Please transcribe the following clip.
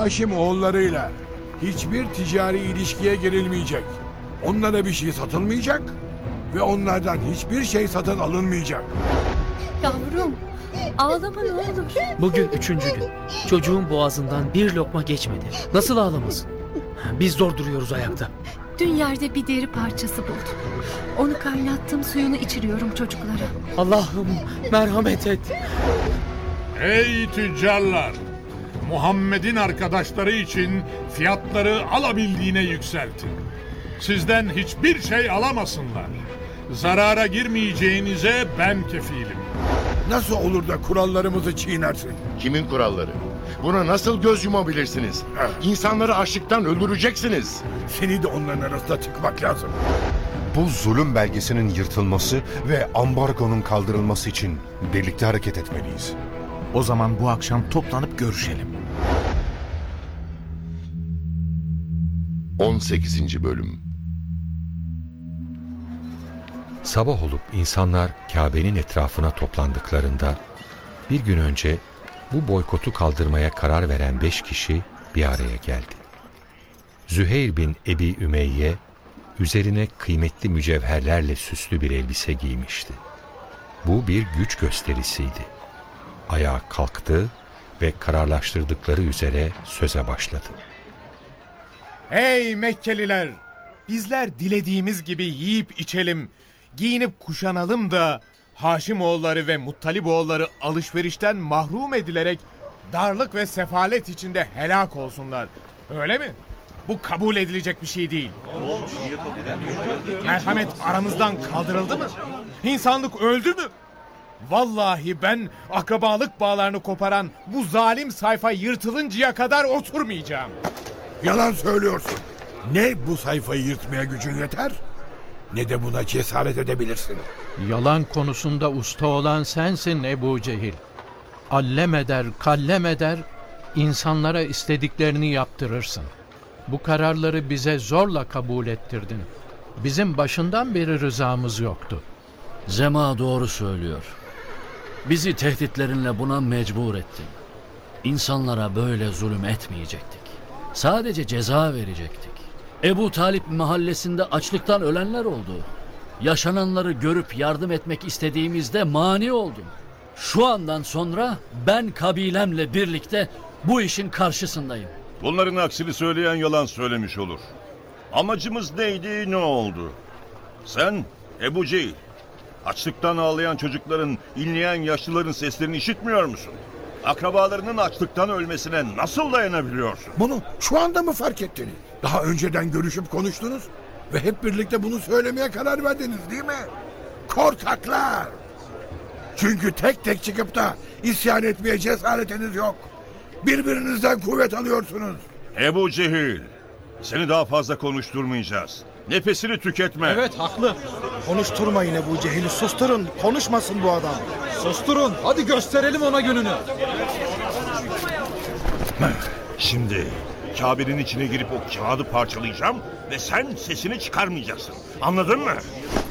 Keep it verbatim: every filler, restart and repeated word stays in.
Haşim oğullarıyla hiçbir ticari ilişkiye girilmeyecek. Onlara bir şey satılmayacak ve onlardan hiçbir şey satın alınmayacak. Yavrum, ağlama ne olur. Bugün üçüncü gün. Çocuğun boğazından bir lokma geçmedi. Nasıl ağlamasın? Biz zor duruyoruz ayakta. Dün yerde bir deri parçası buldum. Onu kaynattım, suyunu içiriyorum çocuklara. Allah'ım merhamet et. Ey tüccarlar! Muhammed'in arkadaşları için fiyatları alabildiğine yükseltin. Sizden hiçbir şey alamasınlar. Zarara girmeyeceğinize ben kefilim. Nasıl olur da kurallarımızı çiğnersin? Kimin kuralları? Buna nasıl göz yumabilirsiniz? İnsanları açlıktan öldüreceksiniz. Seni de onların arasında tıkmak lazım. Bu zulüm belgesinin yırtılması ve ambargonun kaldırılması için birlikte hareket etmeliyiz. O zaman bu akşam toplanıp görüşelim. on sekizinci bölüm. Sabah olup insanlar Kabe'nin etrafına toplandıklarında bir gün önce bu boykotu kaldırmaya karar veren beş kişi bir araya geldi. Züheyr bin Ebi Ümeyye üzerine kıymetli mücevherlerle süslü bir elbise giymişti. Bu bir güç gösterisiydi. Ayağa kalktı ve kararlaştırdıkları üzere söze başladı. Hey Mekkeliler! Bizler dilediğimiz gibi yiyip içelim, giyinip kuşanalım da Haşimoğulları ve Muttaliboğulları alışverişten mahrum edilerek darlık ve sefalet içinde helak olsunlar. Öyle mi? Bu kabul edilecek bir şey değil. Merhamet aramızdan kaldırıldı mı? İnsanlık öldü mü? Vallahi ben akrabalık bağlarını koparan bu zalim sayfa yırtılıncaya kadar oturmayacağım. Yalan söylüyorsun. Ne bu sayfayı yırtmaya gücün yeter, ne de buna cesaret edebilirsin. Yalan konusunda usta olan sensin Ebu Cehil. Allem eder, kallem eder, insanlara istediklerini yaptırırsın. Bu kararları bize zorla kabul ettirdin. Bizim başından beri rızamız yoktu. Zema doğru söylüyor. Bizi tehditlerinle buna mecbur ettin. İnsanlara böyle zulüm etmeyecektik. Sadece ceza verecektik. Ebu Talip mahallesinde açlıktan ölenler oldu. Yaşananları görüp yardım etmek istediğimizde mani oldun. Şu andan sonra ben kabilemle birlikte bu işin karşısındayım. Bunların aksini söyleyen yalan söylemiş olur. Amacımız neydi, ne oldu? Sen Ebu Cehil, açlıktan ağlayan çocukların, inleyen yaşlıların seslerini işitmiyor musun? Akrabalarının açlıktan ölmesine nasıl dayanabiliyorsun? Bunu şu anda mı fark ettiniz? Daha önceden görüşüp konuştunuz ve hep birlikte bunu söylemeye karar verdiniz değil mi? Korkaklar! Çünkü tek tek çıkıp da isyan etmeye cesaretiniz yok. Birbirinizden kuvvet alıyorsunuz. Ebu Cehil, seni daha fazla konuşturmayacağız. Nefesini tüketme. Evet, haklı. Konuşturmayın Ebu Cehil'i, susturun. Konuşmasın bu adam. Susturun, hadi gösterelim ona gününü. Şimdi Kabe'nin içine girip o kağıdı parçalayacağım ve sen sesini çıkarmayacaksın. Anladın mı?